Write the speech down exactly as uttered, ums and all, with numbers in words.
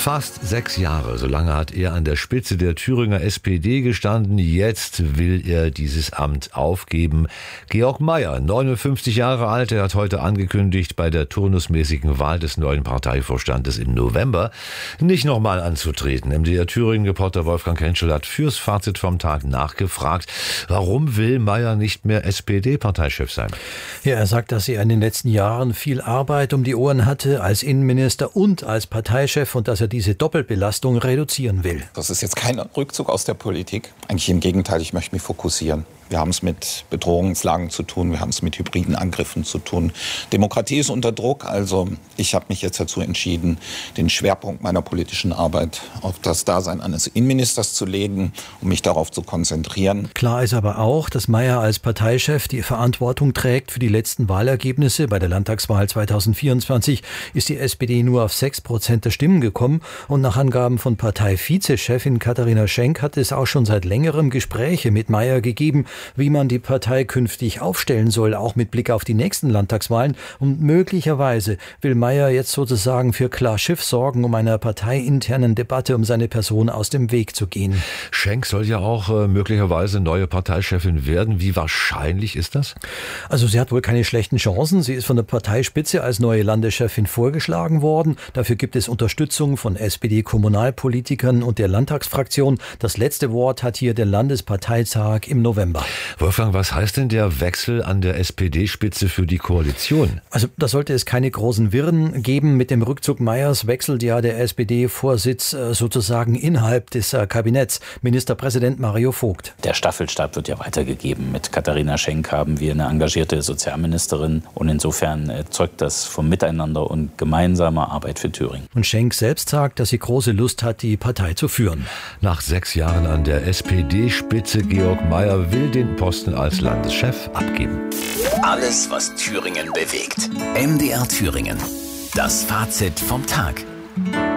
Fast sechs Jahre, so lange hat er an der Spitze der Thüringer S P D gestanden. Jetzt will er dieses Amt aufgeben. Georg Maier, neunundfünfzig Jahre alt, er hat heute angekündigt, bei der turnusmäßigen Wahl des neuen Parteivorstandes im November nicht nochmal anzutreten. M D R Thüringen-Reporter Wolfgang Henschel hat fürs Fazit vom Tag nachgefragt. Warum will Maier nicht mehr S P D-Parteichef sein? Ja, er sagt, dass er in den letzten Jahren viel Arbeit um die Ohren hatte als Innenminister und als Parteichef und dass er diese Doppelbelastung reduzieren will. Das ist jetzt kein Rückzug aus der Politik. Eigentlich im Gegenteil, ich möchte mich fokussieren. Wir haben es mit Bedrohungslagen zu tun, wir haben es mit hybriden Angriffen zu tun. Demokratie ist unter Druck, also ich habe mich jetzt dazu entschieden, den Schwerpunkt meiner politischen Arbeit auf das Dasein eines Innenministers zu legen, um mich darauf zu konzentrieren. Klar ist aber auch, dass Maier als Parteichef die Verantwortung trägt für die letzten Wahlergebnisse. Bei der Landtagswahl zweitausendvierundzwanzig ist die S P D nur auf sechs Prozent der Stimmen gekommen und nach Angaben von Partei-Vizechefin Katharina Schenk hat es auch schon seit längerem Gespräche mit Maier gegeben, wie man die Partei künftig aufstellen soll, auch mit Blick auf die nächsten Landtagswahlen. Und möglicherweise will Maier jetzt sozusagen für klar Schiff sorgen, um einer parteiinternen Debatte um seine Person aus dem Weg zu gehen. Schenk soll ja auch äh, möglicherweise neue Parteichefin werden. Wie wahrscheinlich ist das? Also sie hat wohl keine schlechten Chancen. Sie ist von der Parteispitze als neue Landeschefin vorgeschlagen worden. Dafür gibt es Unterstützung von S P D-Kommunalpolitikern und der Landtagsfraktion. Das letzte Wort hat hier der Landesparteitag im November. Wolfgang, was heißt denn der Wechsel an der S P D-Spitze für die Koalition? Also da sollte es keine großen Wirren geben. Mit dem Rückzug Maiers wechselt ja der S P D-Vorsitz sozusagen innerhalb des Kabinetts. Ministerpräsident Mario Vogt. Der Staffelstab wird ja weitergegeben. Mit Katharina Schenk haben wir eine engagierte Sozialministerin und insofern zeugt das vom Miteinander und gemeinsamer Arbeit für Thüringen. Und Schenk selbst sagt, dass sie große Lust hat, die Partei zu führen. Nach sechs Jahren an der S P D-Spitze Georg Maier will den Posten als Landeschef abgeben. Alles, was Thüringen bewegt. M D R Thüringen. Das Fazit vom Tag.